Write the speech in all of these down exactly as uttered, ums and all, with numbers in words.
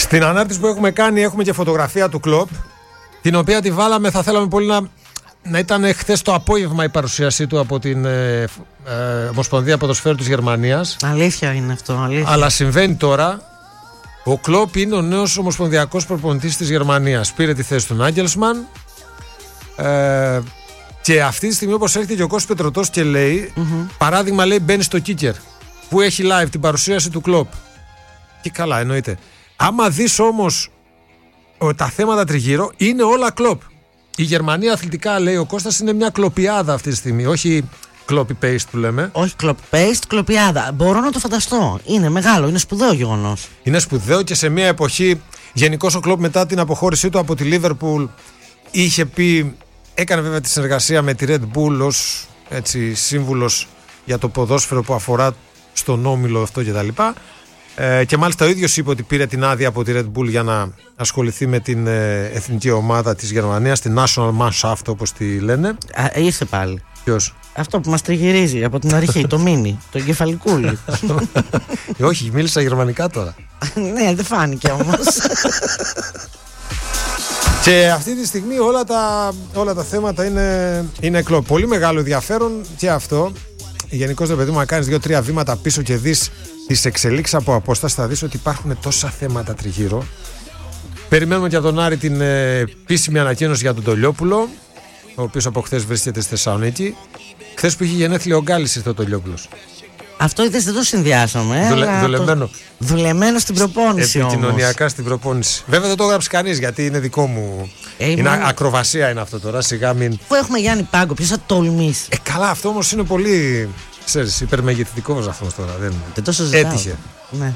Στην ανάρτηση που έχουμε κάνει έχουμε και φωτογραφία του Κλοπ, την οποία τη βάλαμε, θα θέλαμε πολύ να, να ήταν χθες το απόγευμα η παρουσίασή του από την ε, ε, Ομοσπονδία Ποδοσφαίρου της Γερμανίας. Αλήθεια είναι αυτό, αλήθεια. Αλλά συμβαίνει τώρα. Ο Κλοπ είναι ο νέος ομοσπονδιακός προπονητής της Γερμανίας. Πήρε τη θέση του Νάγκελσμαν. Ε, και αυτή τη στιγμή, όπως έρχεται και ο Κώστας Πετρωτός και λέει, mm-hmm. παράδειγμα, λέει, μπαίνει στο Kicker που έχει live την παρουσίαση του Κλοπ. Και καλά, εννοείται. Άμα δεις όμως τα θέματα τριγύρω, είναι όλα Κλοπ. Η Γερμανία αθλητικά, λέει ο Κώστας, είναι μια κλοπιάδα αυτή τη στιγμή. Όχι copy-paste που λέμε. Όχι copy-paste, κλοπιάδα. Μπορώ να το φανταστώ. Είναι μεγάλο, είναι σπουδαίο γεγονός. Είναι σπουδαίο και σε μια εποχή. Γενικώς ο Κλοπ μετά την αποχώρησή του από τη Liverpool είχε πει. Έκανε βέβαια τη συνεργασία με τη Red Bull ως έτσι, σύμβουλος για το ποδόσφαιρο που αφορά στον όμιλο αυτό κτλ. Ε, και μάλιστα ο ίδιος είπε ότι πήρε την άδεια από τη Red Bull για να ασχοληθεί με την ε, εθνική ομάδα της Γερμανίας, την National Mannschaft όπως τη λένε. Α, ήρθε πάλι. Ποιος? Αυτό που μας τριγυρίζει από την αρχή, το μίνι, το εγκεφαλικούλι. ε, όχι, μίλησα γερμανικά τώρα. Ναι, δεν φάνηκε όμως. Και αυτή τη στιγμή όλα τα, όλα τα θέματα είναι, είναι Κλοπ. Πολύ μεγάλο ενδιαφέρον και αυτό. Γενικώς, ρε παιδί μου, να κάνεις δύο-τρία βήματα πίσω και δεις τις εξελίξεις από απόσταση, θα δεις ότι υπάρχουν τόσα θέματα τριγύρω. Περιμένουμε και από τον Άρη την ε, επίσημη ανακοίνωση για τον Τολιόπουλο, ο οποίος από χθες βρίσκεται στη Θεσσαλονίκη. Χθες που είχε γενέθλια ο Γκάλης ήρθε ο Τολιόπουλος. Αυτό είδες, δεν το συνδυάσαμε. Δουλε, δουλεμένο. Το... Δουλεμένο στην προπόνηση. Επικοινωνιακά όμως. Στην προπόνηση. Βέβαια δεν το έγραψε κανείς γιατί είναι δικό μου. Ε, είναι μόνο... ακροβασία είναι αυτό τώρα. Σιγά μην. Πού έχουμε Γιάννη Πάγκο, ποιος θα τολμήσει. Ε, καλά, αυτό όμως είναι πολύ. Ξέρεις, υπερμεγεθυντικός αυτός τώρα. Δεν, δεν το συζητάω. Έτυχε. Ναι.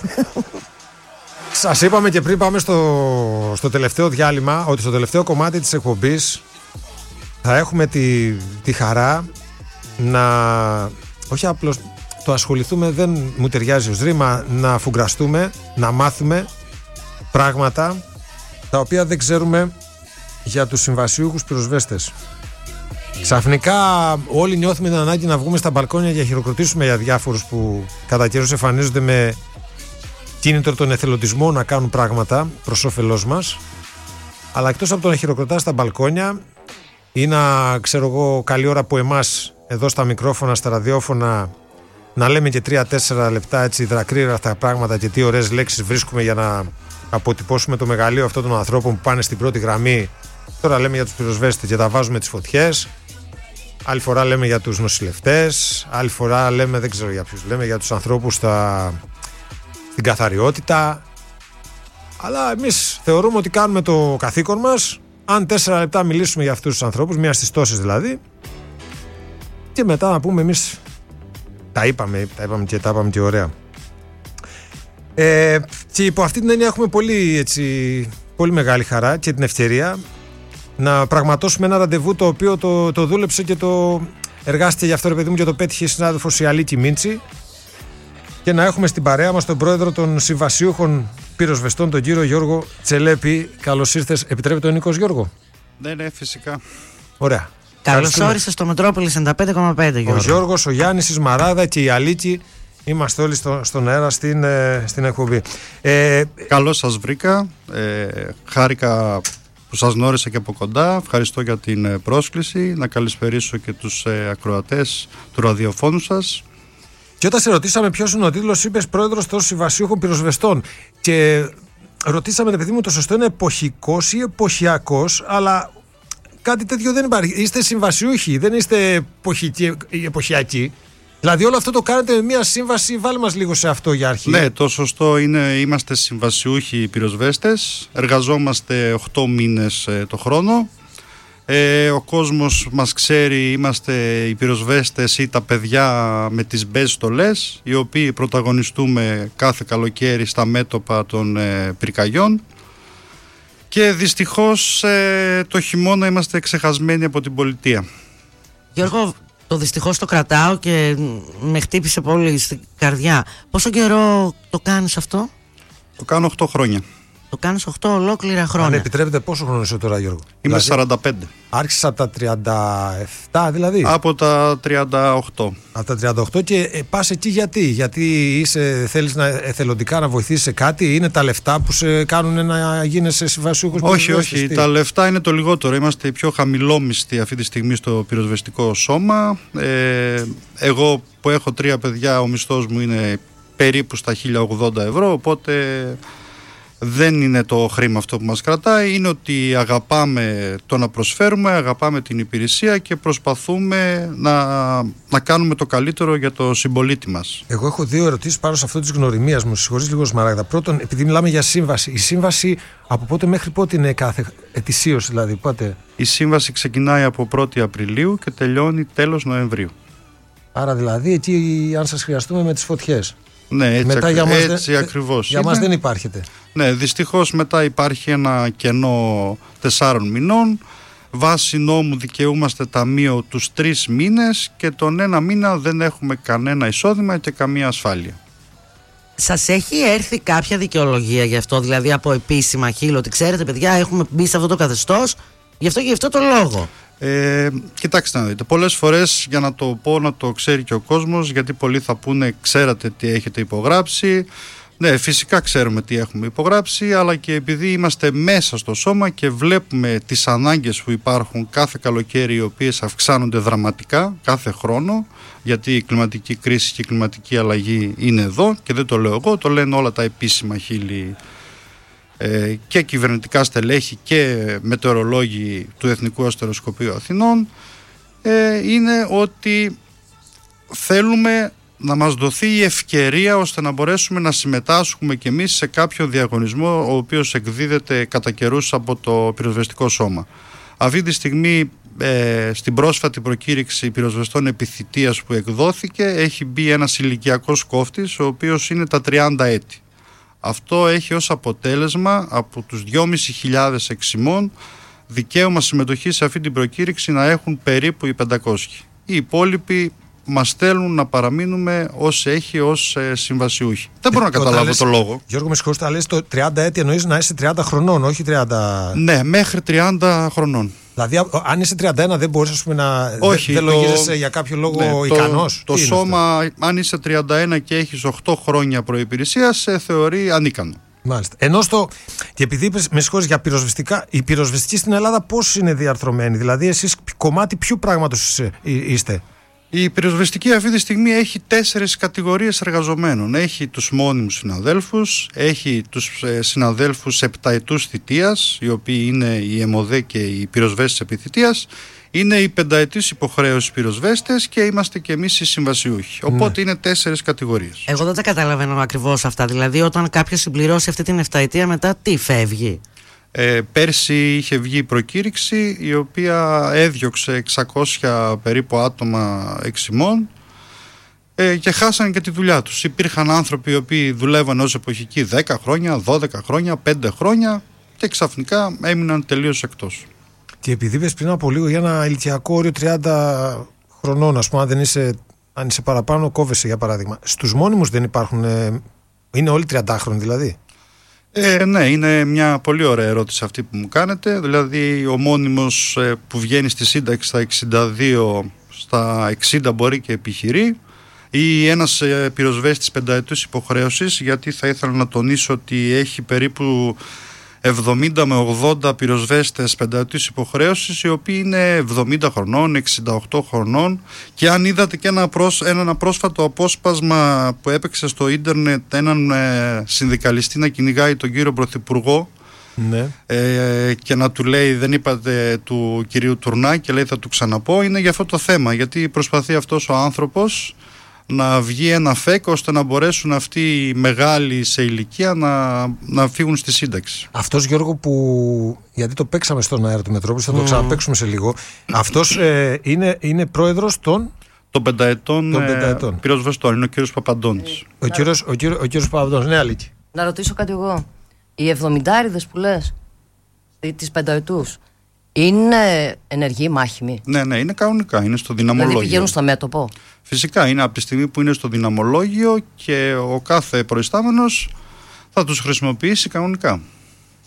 Σας είπαμε και πριν πάμε στο, στο τελευταίο διάλειμμα ότι στο τελευταίο κομμάτι της εκπομπής θα έχουμε τη, τη χαρά να. Όχι απλώς. Το ασχοληθούμε, δεν μου ταιριάζει ως ρήμα, να αφουγκραστούμε, να μάθουμε πράγματα τα οποία δεν ξέρουμε για τους συμβασιούχους πυροσβέστες. Ξαφνικά όλοι νιώθουμε την ανάγκη να βγούμε στα μπαλκόνια για να χειροκροτήσουμε για διάφορους που κατά καιρούς εμφανίζονται με κίνητρο τον εθελοντισμό να κάνουν πράγματα προς όφελός μας. Αλλά εκτός από το να χειροκροτάς στα μπαλκόνια ή να, ξέρω εγώ, καλή ώρα που εμάς εδώ στα μικρόφωνα, στα ραδιόφωνα να λέμε και τρία-τέσσερα λεπτά έτσι δρακρύρα τα πράγματα και τι ωραίες λέξεις βρίσκουμε για να αποτυπώσουμε το μεγαλείο αυτών των ανθρώπων που πάνε στην πρώτη γραμμή. Τώρα λέμε για τους πυροσβέστες και τα βάζουμε τις φωτιές. Άλλη φορά λέμε για τους νοσηλευτές. Άλλη φορά λέμε, δεν ξέρω για ποιους λέμε, για τους ανθρώπους στα... στην καθαριότητα. Αλλά εμείς θεωρούμε ότι κάνουμε το καθήκον μας. Αν τέσσερα λεπτά μιλήσουμε για αυτούς τους ανθρώπους, μία στις τόσες δηλαδή, και μετά να πούμε εμείς τα είπαμε, τα είπαμε και τα είπαμε και ωραία. Ε, και υπό αυτή την έννοια έχουμε πολύ, έτσι, πολύ μεγάλη χαρά και την ευκαιρία να πραγματώσουμε ένα ραντεβού το οποίο το, το δούλεψε και το εργάστηκε για αυτό, ρε παιδί μου, και το πέτυχε η συνάδελφος η Αλίκη Μίντσι, και να έχουμε στην παρέα μας τον πρόεδρο των συμβασιούχων πυροσβεστών, τον κύριο Γιώργο Τσελέπη. Καλώς ήρθες. Επιτρέπεται ο Νίκος, Γιώργο? Ναι, ναι, φυσικά. Ωραία. Καλώς όρισες στο Μετρόπολης ενενήντα πέντε κόμμα πέντε, Γιώργο. Ο Γιώργος, ο Γιάννης, η Σμαράδα και η Αλίκη. Είμαστε όλοι στο, στον αέρα στην, ε, στην εκπομπή. Ε, Καλώς σας βρήκα. Ε, χάρηκα που σας γνώρισα και από κοντά. Ευχαριστώ για την πρόσκληση. Να καλησπερίσω και τους ε, ακροατές του ραδιοφώνου σας. Και όταν σε ρωτήσαμε ποιος είναι ο τίτλος, είπες πρόεδρος των συμβασιούχων πυροσβεστών. Και ρωτήσαμε, παιδί μου, το σωστό είναι εποχικός ή εποχιακός, αλλά κάτι τέτοιο δεν υπάρχει. Είστε συμβασιούχοι, δεν είστε εποχιακοί. Δηλαδή όλο αυτό το κάνετε με μια σύμβαση. Βάλε μας λίγο σε αυτό για αρχή. Ναι, το σωστό είναι, είμαστε συμβασιούχοι πυροσβέστες. Εργαζόμαστε οκτώ μήνες ε, το χρόνο. Ε, ο κόσμος μας ξέρει, είμαστε οι πυροσβέστες ή τα παιδιά με τις μπέζ στολές, οι οποίοι πρωταγωνιστούμε κάθε καλοκαίρι στα μέτωπα των ε, πυρκαγιών. Και δυστυχώς ε, το χειμώνα είμαστε ξεχασμένοι από την πολιτεία. Γιώργο, το δυστυχώς το κρατάω και με χτύπησε πολύ στην καρδιά. Πόσο καιρό το κάνεις αυτό? Το κάνω οκτώ χρόνια. Το κάνεις οκτώ ολόκληρα χρόνια. Αν επιτρέπετε, πόσο χρόνο είσαι τώρα, Γιώργο? Είμαι δηλαδή, σαράντα πέντε. Άρχισες από τα τριάντα επτά δηλαδή? Από τα τριάντα οκτώ. Από τα τριάντα οκτώ και ε, πας εκεί γιατί? Γιατί είσαι, θέλεις να, εθελοντικά να βοηθήσεις σε κάτι? Είναι τα λεφτά που σε κάνουν να γίνεσαι συμβασιούχος? Όχι, όχι. Τα λεφτά είναι το λιγότερο. Είμαστε οι πιο χαμηλόμισθοι αυτή τη στιγμή στο πυροσβεστικό σώμα. Ε, εγώ που έχω τρία παιδιά, ο μισθός μου είναι περίπου στα χίλια ογδόντα ευρώ, οπότε δεν είναι το χρήμα αυτό που μας κρατάει, είναι ότι αγαπάμε το να προσφέρουμε, αγαπάμε την υπηρεσία και προσπαθούμε να, να κάνουμε το καλύτερο για το συμπολίτη μας. Εγώ έχω δύο ερωτήσεις πάνω σε αυτό της γνωριμίας μου, συγχωρείς λίγο Σμαράγδα. Πρώτον, επειδή μιλάμε για σύμβαση, η σύμβαση από πότε μέχρι πότε είναι κάθε ετησίως δηλαδή, πότε? Η σύμβαση ξεκινάει από πρώτη Απριλίου και τελειώνει τέλος Νοεμβρίου. Άρα δηλαδή εκεί αν σας χρειαστούμε με τις φωτιές. Ναι, έτσι, μετά, ακρι... για μας έτσι δεν... ακριβώς Για είναι. μας δεν υπάρχεται. Ναι, δυστυχώς μετά υπάρχει ένα κενό τεσσάρων μηνών. Βάσει νόμου δικαιούμαστε ταμείο τους τρεις μήνες και τον ένα μήνα δεν έχουμε κανένα εισόδημα και καμία ασφάλεια. Σας έχει έρθει κάποια δικαιολογία γι' αυτό, δηλαδή από επίσημα χείλη, ότι ξέρετε παιδιά έχουμε μπει σε αυτό το καθεστώς γι' αυτό και γι' αυτό το λόγο? Ε, κοιτάξτε να δείτε, πολλές φορές, για να το πω να το ξέρει και ο κόσμος, γιατί πολλοί θα πούνε ξέρατε τι έχετε υπογράψει. Ναι, φυσικά ξέρουμε τι έχουμε υπογράψει, αλλά και επειδή είμαστε μέσα στο σώμα και βλέπουμε τις ανάγκες που υπάρχουν κάθε καλοκαίρι, οι οποίες αυξάνονται δραματικά κάθε χρόνο, γιατί η κλιματική κρίση και η κλιματική αλλαγή είναι εδώ και δεν το λέω εγώ, το λένε όλα τα επίσημα χείλη ε, και κυβερνητικά στελέχη και μετεωρολόγοι του Εθνικού Αστεροσκοπείου Αθηνών, ε, είναι ότι θέλουμε να μας δοθεί η ευκαιρία ώστε να μπορέσουμε να συμμετάσχουμε κι εμείς σε κάποιο διαγωνισμό ο οποίος εκδίδεται κατά καιρούς από το πυροσβεστικό σώμα. Αυτή τη στιγμή ε, στην πρόσφατη προκήρυξη πυροσβεστών επιθυτείας που εκδόθηκε έχει μπει ένας ηλικιακός κόφτης ο οποίος είναι τα τριάντα έτη. Αυτό έχει ως αποτέλεσμα από τους δυόμισι χιλιάδες εξημών δικαίωμα συμμετοχή σε αυτή την προκήρυξη να έχουν περίπου οι πεντακόσιοι. Οι υπόλοιποι μας στέλνουν να παραμείνουμε ως έχει, ως ε, συμβασιούχοι. Δεν μπορώ να καταλάβω λες, το λόγο. Γιώργο, με συγχωρείτε, αλλά λες το τριάντα έτη εννοείς να είσαι τριάντα χρονών, όχι τριάντα. Ναι, μέχρι τριάντα χρονών. Δηλαδή, αν είσαι τριάντα ένα, δεν μπορείς πούμε, να. Όχι, δεν το... λογίζεσαι για κάποιο λόγο ναι, ικανός. Το, το σώμα, αυτό? Αν είσαι τριάντα ένα και έχεις οκτώ χρόνια προϋπηρεσίας, σε θεωρεί ανίκανο. Μάλιστα. Ενώ στο. Και επειδή είπες, με συγχωρείς για πυροσβεστικά, η πυροσβεστική στην Ελλάδα πώς είναι διαρθρωμένη? Δηλαδή, εσείς κομμάτι ποιου πράγματος είστε? Η πυροσβεστική αυτή τη στιγμή έχει τέσσερις κατηγορίες εργαζομένων. Έχει τους μόνιμους συναδέλφους, έχει τους ε, συναδέλφους επταετούς θητείας, οι οποίοι είναι οι ΕΜΟΔΕ και οι πυροσβέστες επιθητείας, είναι οι πενταετής υποχρέωσης πυροσβέστες και είμαστε και εμείς οι συμβασιούχοι. Οπότε ναι, είναι τέσσερις κατηγορίες. Εγώ δεν τα καταλαβαίνω ακριβώς αυτά. Δηλαδή, όταν κάποιος συμπληρώσει αυτή την επταετία, μετά τι φεύγει? Ε, πέρσι είχε βγει η προκήρυξη η οποία έδιωξε εξακόσια περίπου άτομα εξημών ε, και χάσανε και τη δουλειά τους. Υπήρχαν άνθρωποι οι οποίοι δουλεύαν ως εποχικοί δέκα χρόνια, δώδεκα χρόνια, πέντε χρόνια και ξαφνικά έμειναν τελείως εκτός. Και επειδή είπες πριν από λίγο για ένα ηλικιακό όριο τριάντα χρονών, ας πούμε, αν, δεν είσαι, αν είσαι παραπάνω κόβεσαι για παράδειγμα. Στους μόνιμους δεν υπάρχουν, ε, είναι όλοι τριαντάχρονοι δηλαδή? Ε, ναι, είναι μια πολύ ωραία ερώτηση αυτή που μου κάνετε. Δηλαδή ο μόνιμος ε, που βγαίνει στη σύνταξη στα εξήντα δύο, στα εξήντα μπορεί και επιχειρεί, ή ένας ε, πυροσβέστης πενταετούς υποχρέωσης, γιατί θα ήθελα να τονίσω ότι έχει περίπου εβδομήντα με ογδόντα πυροσβέστες πενταετούς υποχρέωσης, οι οποίοι είναι εβδομήντα χρονών, εξήντα οκτώ χρονών, και αν είδατε και ένα, προσ, ένα πρόσφατο απόσπασμα που έπαιξε στο ίντερνετ έναν ε, συνδικαλιστή να κυνηγάει τον κύριο Πρωθυπουργό, ναι, ε, και να του λέει δεν είπατε του κυρίου Τουρνά και λέει θα του ξαναπώ, είναι για αυτό το θέμα, γιατί προσπαθεί αυτός ο άνθρωπος να βγει ένα φεκ ώστε να μπορέσουν αυτοί οι μεγάλοι σε ηλικία να, να φύγουν στη σύνταξη. Αυτός, Γιώργο, που γιατί το παίξαμε στον αέρα του Μετρόπολης, θα το mm. ξαναπαίξουμε σε λίγο, αυτός ε, είναι, είναι πρόεδρος των των πενταετών, των πενταετών. Ε, πυροσβεστών, είναι ο κύριος Παπαντώνης. Ο κύριος, ο κύριος, ο κύριος Παπαντώνης, ναι, Αλίκη. Να ρωτήσω κάτι εγώ. Οι εβδομηντάριδες που λες, τις πενταετούς, είναι ενεργοί, μάχημοι? Ναι, ναι, είναι κανονικά, είναι στο δυναμολόγιο. Δηλαδή πηγαίνουν στο μέτωπο? Φυσικά, είναι από τη στιγμή που είναι στο δυναμολόγιο και ο κάθε προϊστάμενος θα τους χρησιμοποιήσει κανονικά.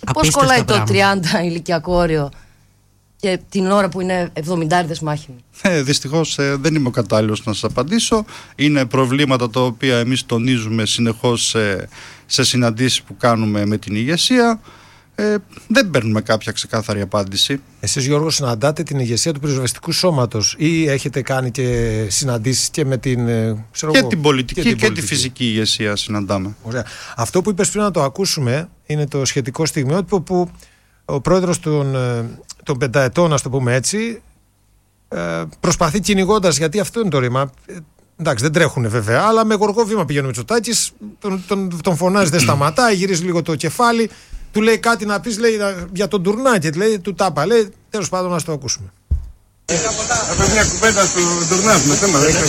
Πώς κολλάει το τριάντα ηλικιακό όριο και την ώρα που είναι εβδομηντάριδες μάχημοι? Ε, δυστυχώς ε, δεν είμαι ο κατάλληλος να σας απαντήσω. Είναι προβλήματα τα οποία εμείς τονίζουμε συνεχώς ε, σε συναντήσεις που κάνουμε με την ηγεσία. Ε, δεν παίρνουμε κάποια ξεκάθαρη απάντηση. Εσείς, Γιώργο, συναντάτε την ηγεσία του πυροσβεστικού σώματος ή έχετε κάνει και συναντήσεις και με την, ξέρω και, εγώ, την πολιτική, και την και πολιτική τη φυσική ηγεσία συναντάμε. Ωραία. Αυτό που είπες πριν να το ακούσουμε είναι το σχετικό στιγμιότυπο που ο πρόεδρος των, των πενταετών, ας το πούμε έτσι, προσπαθεί κυνηγώντας, γιατί αυτό είναι το ρήμα. Εντάξει, δεν τρέχουνε βέβαια, αλλά με γοργό βήμα πηγαίνει ο Μητσοτάκης, τον, τον, τον φωνάζει, δεν σταματάει, γυρίζει λίγο το κεφάλι. Του λέει κάτι να πεις, λέει, για τον τουρνάκι, λέει, του τάπα, λέει, τέλος πάντων, να το ακούσουμε. Έπρεπε μια κουβέντα του τουρνάζ με θέμα, δεν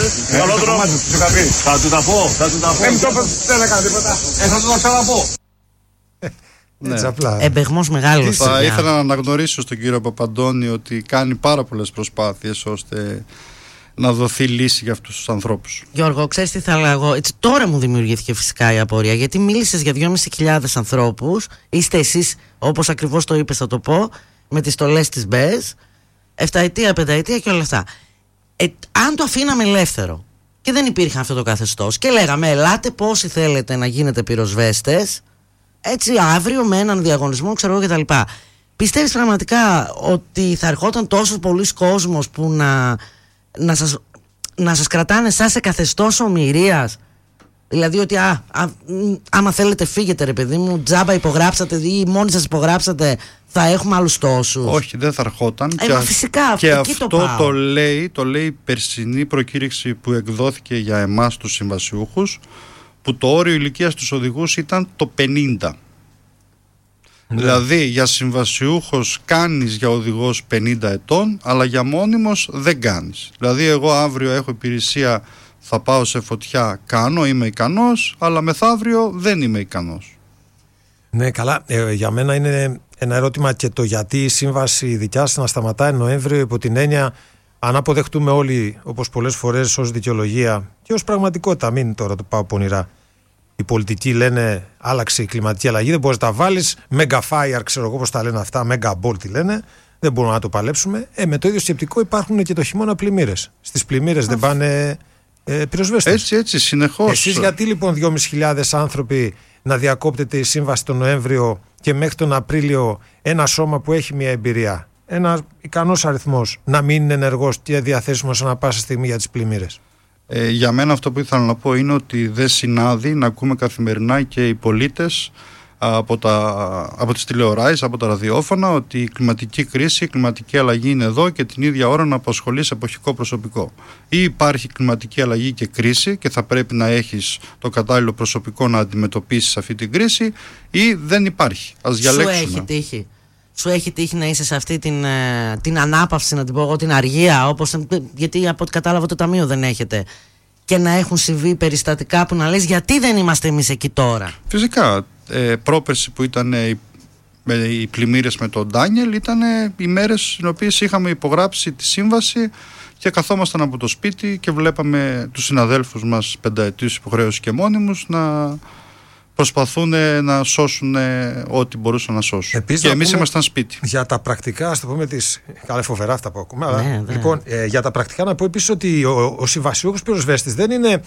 ξέρει. Θα του τα πω, θα του τα πω. Δεν μου το είπες, δεν έκανα τίποτα. Ε, θα του τα ξαναπώ. Έτσι απλά. Εμπεγμός μεγάλος. Θα ήθελα να αναγνωρίσω στον κύριο Παπαντώνη ότι κάνει πάρα πολλές προσπάθειες ώστε να δοθεί λύση για αυτούς τους ανθρώπους. Γιώργο, ξέρεις τι θα έλεγα εγώ? Έτσι, τώρα μου δημιουργήθηκε φυσικά η απορία, γιατί μίλησες για δυόμισι χιλιάδες ανθρώπους. Είστε εσείς, όπως ακριβώς το είπες, θα το πω, με τις στολές της Μπεζ, εφταετία, πενταετία και όλα αυτά. Ε, αν το αφήναμε ελεύθερο και δεν υπήρχε αυτό το καθεστώς και λέγαμε, ελάτε πόσοι θέλετε να γίνετε πυροσβέστες, έτσι αύριο με έναν διαγωνισμό, ξέρω εγώ κτλ. Πιστεύεις πραγματικά ότι θα ερχόταν τόσο πολλοί κόσμος που να. Να σας, να σας κρατάνε σαν σε καθεστώς ομηρίας? Δηλαδή ότι α, α, άμα θέλετε φύγετε ρε παιδί μου, τζάμπα υπογράψατε ή μόνοι σας υπογράψατε, θα έχουμε άλλους τόσους. Όχι, δεν θα ερχόταν. Ε, και μα φυσικά, και εκεί αυτό το, πάω. το λέει, το λέει η περσινή προκήρυξη που εκδόθηκε για εμάς τους συμβασιούχους, που το όριο ηλικίας στους οδηγούς ήταν το πενήντα. Ναι. Δηλαδή για συμβασιούχος κάνεις για οδηγός πενήντα ετών, αλλά για μόνιμος δεν κάνεις. Δηλαδή εγώ αύριο έχω υπηρεσία, θα πάω σε φωτιά, κάνω, είμαι ικανός, αλλά μεθαύριο δεν είμαι ικανός. Ναι, καλά. Ε, για μένα είναι ένα ερώτημα και το γιατί η σύμβαση δικιά σας να σταματάει Νοέμβριο, υπό την έννοια, αν αποδεχτούμε όλοι, όπως πολλές φορές ως δικαιολογία και ως πραγματικότητα, μην τώρα το πάω πονηρά, οι πολιτικοί λένε άλλαξε η κλιματική αλλαγή, δεν μπορείς να τα βάλεις. Mega fire, ξέρω εγώ πώς τα λένε αυτά, mega ball τι λένε, δεν μπορούμε να το παλέψουμε. Ε, με το ίδιο σκεπτικό υπάρχουν και το χειμώνα πλημμύρες. Στις πλημμύρες δεν πάνε ε, πυροσβέστες. Έτσι, έτσι, συνεχώς. Εσείς γιατί λοιπόν δυόμισι χιλιάδες άνθρωποι να διακόπτεται η σύμβαση τον Νοέμβριο και μέχρι τον Απρίλιο ένα σώμα που έχει μια εμπειρία, ένα ικανός αριθμός, να μην είναι ενεργός και διαθέσιμος ανά πάσα στιγμή για τις πλημμύρες? Ε, για μένα αυτό που ήθελα να πω είναι ότι δεν συνάδει να ακούμε καθημερινά και οι πολίτες από, τα, από τις τηλεοράσεις, από τα ραδιόφωνα, ότι η κλιματική κρίση, η κλιματική αλλαγή είναι εδώ και την ίδια ώρα να απασχολείς εποχικό προσωπικό. Ή υπάρχει κλιματική αλλαγή και κρίση και θα πρέπει να έχεις το κατάλληλο προσωπικό να αντιμετωπίσεις αυτή την κρίση, ή δεν υπάρχει. Ας διαλέξουμε. Σου έχει τύχει. Σου έχει τύχει να είσαι σε αυτή την, την ανάπαυση, να την πω εγώ, την αργία, όπως, γιατί από ό,τι κατάλαβα το ταμείο δεν έχετε, και να έχουν συμβεί περιστατικά που να λες γιατί δεν είμαστε εμείς εκεί τώρα? Φυσικά. Ε, πρόπερση που ήταν οι, οι πλημμύρες με τον Ντάνιελ ήταν οι μέρες στις οποίες είχαμε υπογράψει τη σύμβαση και καθόμασταν από το σπίτι και βλέπαμε τους συναδέλφους μας πενταετής υποχρέωση και μόνιμους να προσπαθούν να σώσουν ό,τι μπορούσαν να σώσουν. Επίσης, και εμείς ήμασταν σπίτι. Για τα πρακτικά, ας το πούμε, τις... καλά φοβερά αυτά που ακούμε. Ναι, αλλά, ναι. Λοιπόν, ε, για τα πρακτικά να πω επίσης ότι ο, ο συμβασιούχος πυροσβέστης δεν είναι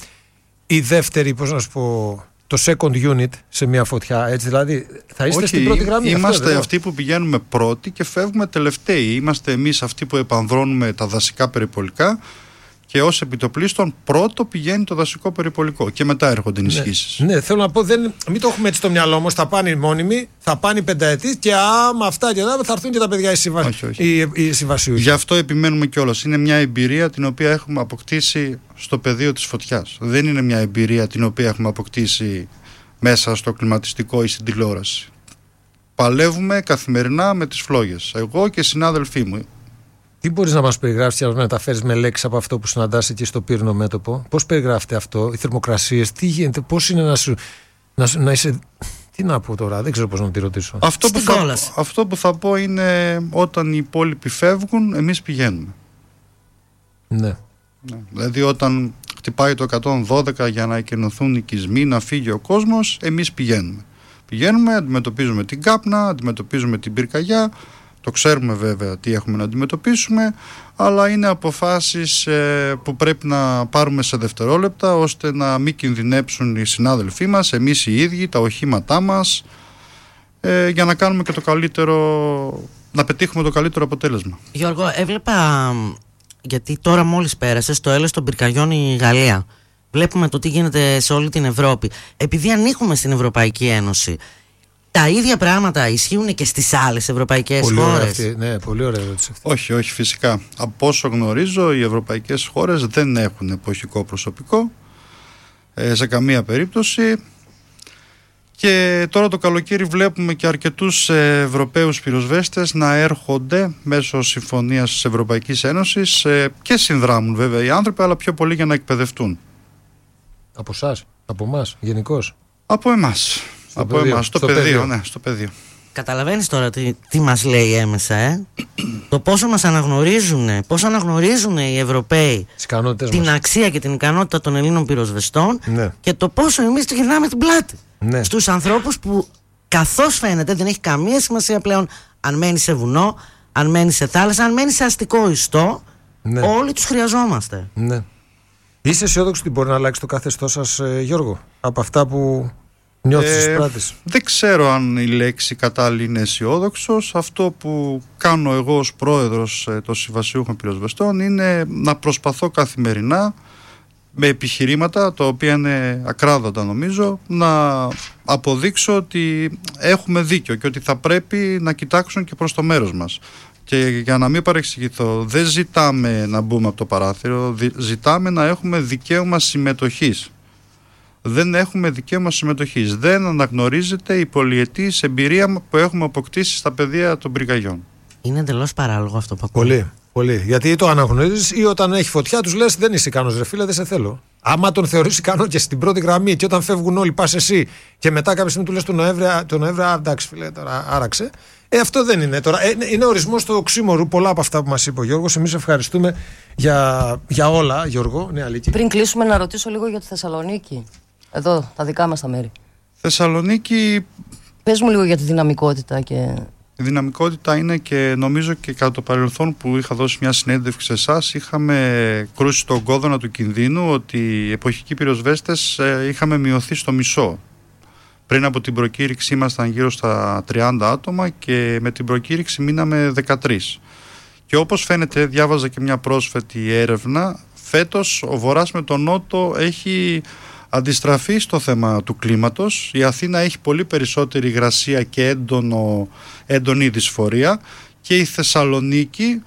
η δεύτερη, πώς να σου πω, το second unit σε μια φωτιά, έτσι, δηλαδή θα είστε Όχι, στην πρώτη γραμμή. Είμαστε αυτό, αυτοί που πηγαίνουμε πρώτοι και φεύγουμε τελευταίοι. Είμαστε εμείς αυτοί που επανδρώνουμε τα δασικά περιπολικά και ως επιτοπλίστων πρώτο πηγαίνει το δασικό περιπολικό και μετά έρχονται ενισχύσεις. Ναι, ναι, θέλω να πω, δεν, μην το έχουμε έτσι στο μυαλό όμως, θα πάνε οι μόνιμοι, θα πάνε οι πενταετοί και άμα αυτά και αυτά θα έρθουν και τα παιδιά οι, συμβα... όχι, όχι. οι, οι συμβασιούχοι. Γι' αυτό επιμένουμε κιόλας. Είναι μια εμπειρία την οποία έχουμε αποκτήσει στο πεδίο της φωτιάς. Δεν είναι μια εμπειρία την οποία έχουμε αποκτήσει μέσα στο κλιματιστικό ή στην τηλεόραση. Παλεύουμε καθημερινά με τις φλόγες. Εγώ και οι συνάδελφοί μου. Τι μπορείς να μας περιγράψεις και να μεταφέρεις με λέξεις από αυτό που συναντάς εκεί στο Πύρνο μέτωπο? Πώς περιγράφεται αυτό, οι θερμοκρασίες, τι γίνεται, πώς είναι να, σου, να, να είσαι... Τι να πω τώρα, δεν ξέρω πώς να τη ρωτήσω. Αυτό που, θα, αυτό που θα πω είναι όταν οι υπόλοιποι φεύγουν, εμείς πηγαίνουμε. Ναι. Ναι. Δηλαδή όταν χτυπάει το εκατόν δώδεκα για να εκενωθούν οι οικισμοί, να φύγει ο κόσμος, εμείς πηγαίνουμε. Πηγαίνουμε, αντιμετωπίζουμε την κάπνα, αντιμετωπίζουμε την πυρκαγιά. Το ξέρουμε βέβαια τι έχουμε να αντιμετωπίσουμε, αλλά είναι αποφάσεις ε, που πρέπει να πάρουμε σε δευτερόλεπτα, ώστε να μην κινδυνέψουν οι συνάδελφοί μας, εμείς οι ίδιοι, τα οχήματά μας, ε, για να κάνουμε και το καλύτερο, να πετύχουμε το καλύτερο αποτέλεσμα. Γιώργο, έβλεπα, γιατί τώρα μόλις πέρασε στο έλεος των πυρκαγιών η Γαλλία. Βλέπουμε το τι γίνεται σε όλη την Ευρώπη. Επειδή ανήκουμε στην Ευρωπαϊκή Ένωση, τα ίδια πράγματα ισχύουν και στις άλλες ευρωπαϊκές πολύ χώρες? Αυτή, ναι, πολύ ωραία ερώτηση αυτή. Όχι, όχι, φυσικά. Από όσο γνωρίζω, οι ευρωπαϊκές χώρες δεν έχουν εποχικό προσωπικό ε, σε καμία περίπτωση. Και τώρα το καλοκαίρι βλέπουμε και αρκετούς ε, Ευρωπαίους πυροσβέστες να έρχονται μέσω συμφωνίας της Ευρωπαϊκής Ένωσης ε, και συνδράμουν βέβαια οι άνθρωποι, αλλά πιο πολύ για να εκπαιδευτούν. Από εσάς, από εμάς, γενικώς? Από εμάς. Στο από πεδίο. εμάς, στο, στο πεδίο, πεδίο. ναι, στο πεδίο. Καταλαβαίνεις τώρα τι, τι μας λέει έμεσα, ε? Το πόσο μας αναγνωρίζουν, πόσο αναγνωρίζουν οι Ευρωπαίοι την μας. αξία και την ικανότητα των Ελλήνων πυροσβεστών, ναι. και το πόσο εμείς του γυρνάμε την πλάτη, ναι. στους ανθρώπους που, καθώς φαίνεται, δεν έχει καμία σημασία πλέον αν μένει σε βουνό, αν μένει σε θάλασσα, αν μένει σε αστικό ιστό, ναι. όλοι τους χρειαζόμαστε. Ναι. Είσαι αισιόδοξος ότι μπορεί να αλλάξει το καθεστώς σας, ε, Γιώργο, από αυτά που νιώθεις στις ε, πράτες? Δεν ξέρω αν η λέξη κατάλληλη είναι αισιόδοξος. Αυτό που κάνω εγώ ως πρόεδρος ε, των Συμβασιούχων Πυροσβεστών είναι να προσπαθώ καθημερινά με επιχειρήματα, τα οποία είναι ακράδαντα νομίζω, να αποδείξω ότι έχουμε δίκιο και ότι θα πρέπει να κοιτάξουν και προς το μέρος μας. Και για να μην παρεξηγηθώ, δεν ζητάμε να μπούμε από το παράθυρο, ζητάμε να έχουμε δικαίωμα συμμετοχής. Δεν έχουμε δικαίωμα συμμετοχής. Δεν αναγνωρίζεται η πολυετής εμπειρία που έχουμε αποκτήσει στα πεδία των πυρκαγιών. Είναι εντελώς παράλογο αυτό που ακούω. Πολύ, πολύ. Γιατί το αναγνωρίζεις, ή όταν έχει φωτιά τους λες δεν είσαι ικανός, ρε φίλε, δεν σε θέλω. Άμα τον θεωρείς ικανό και στην πρώτη γραμμή και όταν φεύγουν όλοι πας εσύ και μετά κάποια στιγμή του λες τον Νοέμβρη, τον Νοέμβρη, α, εντάξει φίλε, τώρα άραξε. Ε, αυτό δεν είναι τώρα. Ε, είναι ορισμός του οξύμορου πολλά από αυτά που μας είπε ο Γιώργος. Εμείς ευχαριστούμε για, για όλα, Γιώργο. Ναι, Αλίκη. Πριν κλείσουμε, να ρωτήσω λίγο για τη Θεσσαλονίκη. Εδώ, τα δικά μας τα μέρη. Θεσσαλονίκη. Πες μου λίγο για τη δυναμικότητα και... Η δυναμικότητα είναι, και νομίζω και κατά το παρελθόν που είχα δώσει μια συνέντευξη σε εσάς, είχαμε κρούσει τον κόδωνα του κινδύνου ότι οι εποχικοί πυροσβέστες ε, είχαμε μειωθεί στο μισό. Πριν από την προκήρυξη ήμασταν γύρω στα τριάντα άτομα και με την προκήρυξη μείναμε δεκατρείς. Και όπως φαίνεται, διάβαζα και μια πρόσφατη έρευνα, φέτος ο Βορράς με τον Νότο έχει αντιστραφεί στο θέμα του κλίματος. Η Αθήνα έχει πολύ περισσότερη υγρασία και έντονο, έντονη δυσφορία, και η Θεσσαλονίκη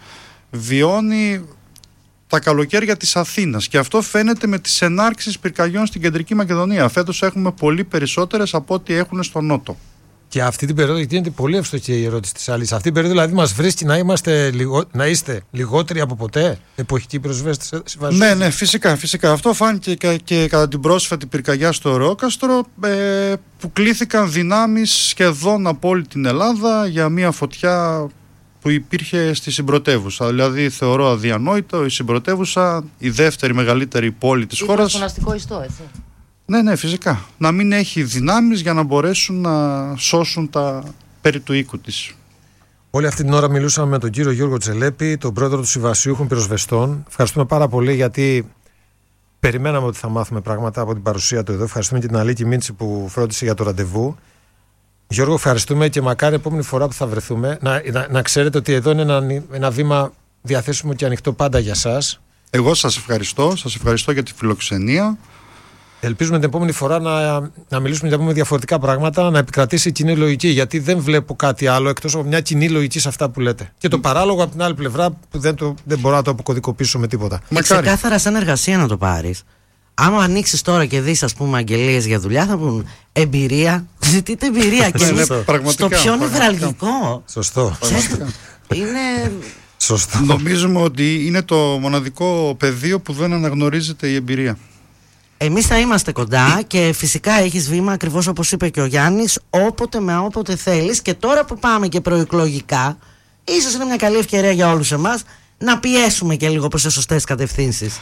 βιώνει τα καλοκαίρια της Αθήνας, και αυτό φαίνεται με τις ενάρξεις πυρκαγιών στην Κεντρική Μακεδονία. Φέτος έχουμε πολύ περισσότερες από ό,τι έχουν στο Νότο. Και αυτή την περίοδο, γιατί είναι πολύ ευστοχή η ερώτηση της άλλης, αυτή την περίοδο δηλαδή μας βρίσκει να, είμαστε, λιγο, να είστε λιγότεροι από ποτέ εποχικοί πυροσβέστες? Ναι, ναι, φυσικά, φυσικά. Αυτό φάνηκε και, και κατά την πρόσφατη πυρκαγιά στο Ρόκαστρο, ε, που κλήθηκαν δυνάμεις σχεδόν από όλη την Ελλάδα για μια φωτιά που υπήρχε στη συμπρωτεύουσα. Δηλαδή θεωρώ αδιανόητο η συμπρωτεύουσα, η δεύτερη μεγαλύτερη πόλη της χώρας. Στον αστικό ιστό, έτσι. Ναι, ναι, φυσικά. Να μην έχει δυνάμεις για να μπορέσουν να σώσουν τα περί του οίκου της. Όλη αυτή την ώρα μιλούσαμε με τον κύριο Γιώργο Τσελέπη, τον πρόεδρο του Συμβασιούχων Πυροσβεστών. Ευχαριστούμε πάρα πολύ, γιατί περιμέναμε ότι θα μάθουμε πράγματα από την παρουσία του εδώ. Ευχαριστούμε και την Αλίκη Μίντση που φρόντισε για το ραντεβού. Γιώργο, ευχαριστούμε, και μακάρι επόμενη φορά που θα βρεθούμε να, να, να ξέρετε ότι εδώ είναι ένα, ένα βήμα διαθέσιμο και ανοιχτό πάντα για σας. Εγώ σας ευχαριστώ, σας ευχαριστώ για τη φιλοξενία. Ελπίζουμε την επόμενη φορά να, να μιλήσουμε για πούμε διαφορετικά πράγματα, να επικρατήσει η κοινή λογική, γιατί δεν βλέπω κάτι άλλο εκτός από μια κοινή λογική σε αυτά που λέτε. Και το παράλογο από την άλλη πλευρά που δεν, το, δεν μπορώ να το αποκωδικοποιήσω με τίποτα. Και ξεκάθαρα σαν εργασία να το πάρεις. Άμα ανοίξεις τώρα και δεις, ας πούμε, αγγελίες για δουλειά, θα πούν εμπειρία. Ζητείτε εμπειρία. Και εμείς στο πιο νευραλγικό. Σωστό. Είναι... Σωστό. Νομίζουμε ότι είναι το μοναδικό πεδίο που δεν αναγνωρίζεται η εμπειρία. Εμείς θα είμαστε κοντά, και φυσικά έχεις βήμα, ακριβώς όπως είπε και ο Γιάννης, όποτε με όποτε θέλεις. Και τώρα που πάμε και προεκλογικά, ίσως είναι μια καλή ευκαιρία για όλους εμάς να πιέσουμε και λίγο προς τις σωστές κατευθύνσεις.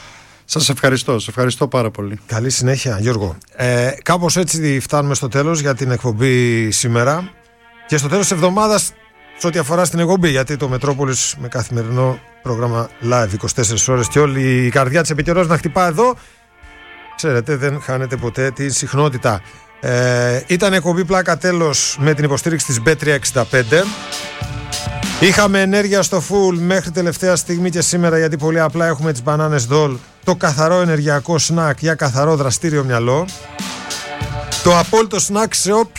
Σας ευχαριστώ, σας ευχαριστώ πάρα πολύ. Καλή συνέχεια, Γιώργο. Ε, κάπως έτσι φτάνουμε στο τέλος για την εκπομπή σήμερα. Και στο τέλος της εβδομάδας, σε ό,τι αφορά στην εκπομπή, γιατί το Μετρόπολης με καθημερινό πρόγραμμα live είκοσι τέσσερις ώρες και όλη η καρδιά της επικαιρότητας να χτυπά εδώ, ξέρετε, δεν χάνετε ποτέ τη συχνότητα. Ε, ήταν εκπομπή πλάκα τέλος με την υποστήριξη της μπι τριακόσια εξήντα πέντε. Είχαμε ενέργεια στο full μέχρι τελευταία στιγμή και σήμερα, γιατί πολύ απλά έχουμε τις μπανάνες Δόλ, το καθαρό ενεργειακό σνακ για καθαρό δραστήριο μυαλό. Το απόλυτο σνακ σε όποιο